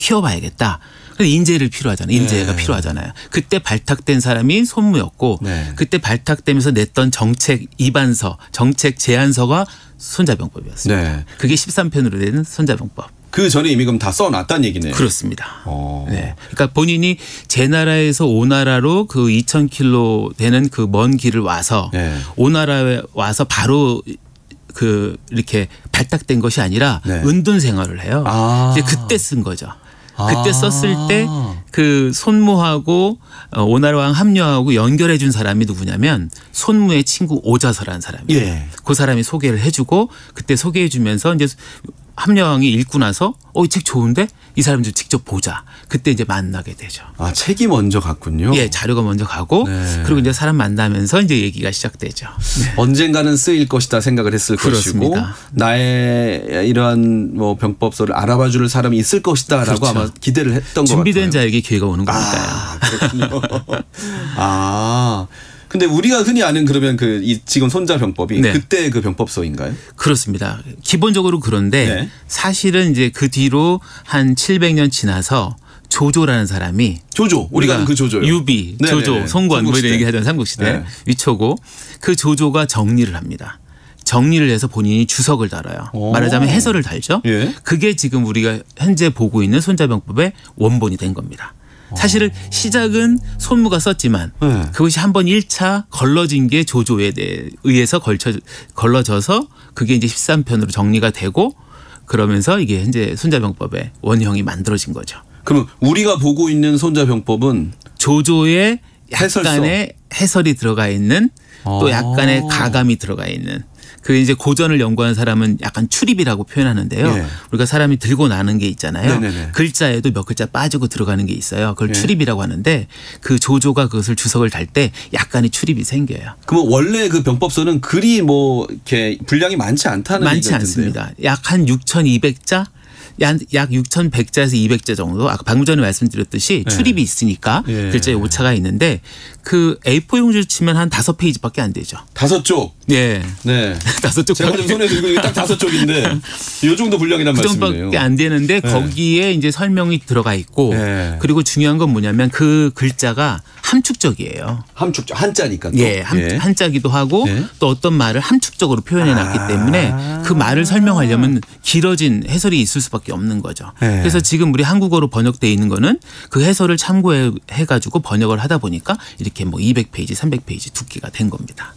키워봐야겠다. 인재를 필요하잖아요. 인재가 필요하잖아요. 그때 발탁된 사람이 손무였고 그때 발탁되면서 냈던 정책 입안서, 정책 제안서가 손자병법이었습니다. 그게 13편으로 되는 손자병법. 그 전에 이미 그럼 다 써놨다는 얘기네요. 그렇습니다. 네. 그러니까 본인이 제 나라에서 오 나라로 그 2,000km 되는 그 먼 길을 와서 오 나라에 와서 바로 그 이렇게 발탁된 것이 아니라 은둔 생활을 해요. 이제 그때 쓴 거죠. 그때 썼을 때 그 손무하고 오나라왕 합류하고 연결해 준 사람이 누구냐면 손무의 친구 오자서라는 사람이에요. 그 사람이 소개를 해주고 그때 소개해 주면서 이제 합류왕이 읽고 나서 이 책 좋은데 이 사람 좀 직접 보자. 그때 이제 만나게 되죠. 아, 책이 먼저 갔군요. 예, 자료가 먼저 가고 그리고 이제 사람 만나면서 이제 얘기가 시작되죠. 언젠가는 쓰일 것이다 생각을 했을 그렇습니다. 것이고 나의 이러한 뭐 병법서를 알아봐 줄 사람이 있을 것이다라고 아마 기대를 했던 것 같아요. 준비된 자에게 기회가 오는 거니까요. 그렇군요. 근데 우리가 흔히 아는 그러면 이 지금 손자병법이 그때 그 병법서인가요? 그렇습니다. 기본적으로 그런데 사실은 이제 그 뒤로 한 700년 지나서 조조라는 사람이 우리가 그 조조요. 유비, 조조, 송권 뭐 이런 얘기하던 삼국시대 위초고 그 조조가 정리를 합니다. 정리를 해서 본인이 주석을 달아요. 말하자면 해설을 달죠. 그게 지금 우리가 현재 보고 있는 손자병법의 원본이 된 겁니다. 사실은 시작은 손무가 썼지만 그것이 한번 1차 걸러진 게 조조에 의해서 걸러져서 그게 이제 13편으로 정리가 되고 그러면서 이게 현재 손자병법의 원형이 만들어진 거죠. 그럼 우리가 보고 있는 손자병법은 조조의 약간의 해설이 들어가 있는 또 약간의 가감이 들어가 있는 그 이제 고전을 연구하는 사람은 약간 출입이라고 표현하는데요. 우리가 사람이 들고 나는 게 있잖아요. 글자에도 몇 글자 빠지고 들어가는 게 있어요. 그걸 출입이라고 하는데 그 조조가 그것을 주석을 달 때 약간의 출입이 생겨요. 그럼 원래 그 병법서는 글이 뭐 이렇게 분량이 많지 않다는 많지 않습니다. 약 한 6,200자? 약 6,100자에서 200자 정도 아까 방금 전에 말씀드렸듯이 출입이 있으니까 글자에 오차가 있는데 그 A4 용지를 치면 한 5페이지밖에 안 되죠. 5쪽? 네. 5쪽. 제가 지금 손에 들고 딱 5쪽인데 이 정도 분량이란 말씀이네요. 그 정도밖에 안 되는데 거기에 이제 설명이 들어가 있고 그리고 중요한 건 뭐냐면 그 글자가 함축적이에요. 함축적. 한자니까 또. 한자기도 하고 또 어떤 말을 함축적으로 표현해 놨기 때문에 그 말을 설명하려면 길어진 해설이 있을 수밖에 없는 거죠. 그래서 지금 우리 한국어로 번역되어 있는 거는 그 해설을 참고해 가지고 번역을 하다 보니까 이렇게 뭐 200페이지, 300페이지 두께가 된 겁니다.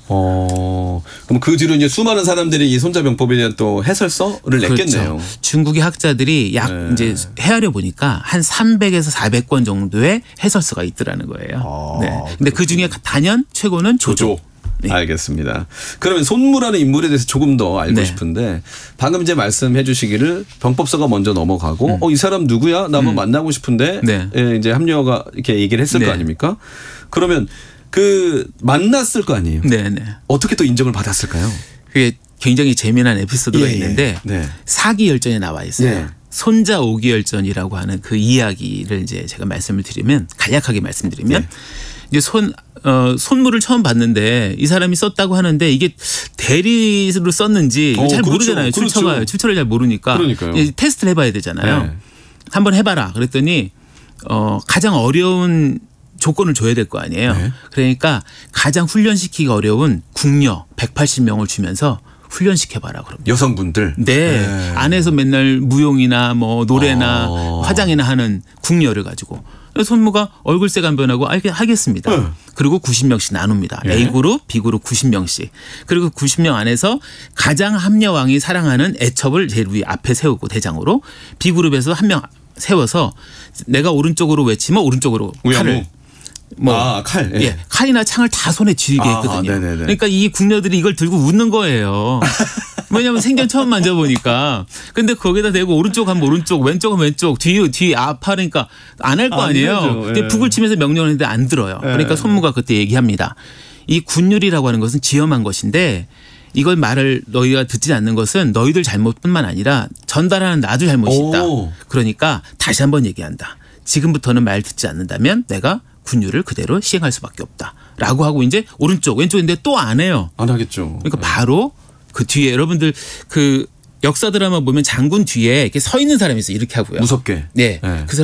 그럼 그 뒤로 이제 수많은 사람들이 이 손자병법에 대한 또 해설서를 냈겠네요. 중국의 학자들이 이제 헤아려 보니까 한 300에서 400권 정도의 해설서가 있더라는 거예요. 근데 그 중에 단연 최고는 조조. 알겠습니다. 그러면 손무라는 인물에 대해서 조금 더 알고 싶은데 방금 이제 말씀해 주시기를 병법서가 먼저 넘어가고 이 사람 누구야? 나 한번 만나고 싶은데 이제 합류가 이렇게 얘기를 했을 거 아닙니까? 그러면 그 만났을 거 아니에요. 어떻게 또 인정을 받았을까요? 그게 굉장히 재미난 에피소드가 있는데 사기열전에 나와 있어요. 손자 오기열전이라고 하는 그 이야기를 이제 제가 말씀을 드리면 간략하게 말씀드리면 이제 손무를 처음 봤는데 이 사람이 썼다고 하는데 이게 대리로 썼는지 잘 모르잖아요. 출처를 잘 모르니까 테스트를 해봐야 되잖아요. 한번 해봐라. 그랬더니 가장 어려운 조건을 줘야 될 거 아니에요. 그러니까 가장 훈련시키기 어려운 궁녀 180명을 주면서 훈련시켜봐라. 그럼 여성분들. 안에서 맨날 무용이나 뭐 노래나 화장이나 하는 궁녀를 가지고. 손무가 얼굴색 안 변하고 하겠습니다. 그리고 90명씩 나눕니다. A그룹, B그룹 90명씩. 그리고 90명 안에서 가장 합녀왕이 사랑하는 애첩을 제일 위에 앞에 세우고 대장으로 B그룹에서 한 명 세워서 내가 오른쪽으로 외치면 오른쪽으로 칼을. 칼. 칼이나 창을 다 손에 쥐게 했거든요. 그러니까 이 궁녀들이 이걸 들고 웃는 거예요. 왜냐하면 생전 처음 만져보니까. 근데 거기다 대고 오른쪽 하면 오른쪽, 왼쪽은 왼쪽, 뒤 앞하니까 안 할 거 아니에요. 근데 북을 치면서 명령을 했는데 안 들어요. 그러니까 손무가 그때 얘기합니다. 이 군율이라고 하는 것은 지엄한 것인데 이걸 말을 너희가 듣지 않는 것은 너희들 잘못뿐만 아니라 전달하는 나도 잘못이 있다. 그러니까 다시 한번 얘기한다. 지금부터는 말 듣지 않는다면 내가 군율을 그대로 시행할 수밖에 없다라고 하고 이제 오른쪽 왼쪽인데 또 안 해요. 안 하겠죠. 그러니까 바로 그 뒤에 여러분들 그 역사 드라마 보면 장군 뒤에 이렇게 서 있는 사람이 있어요. 이렇게 하고요. 무섭게. 네. 그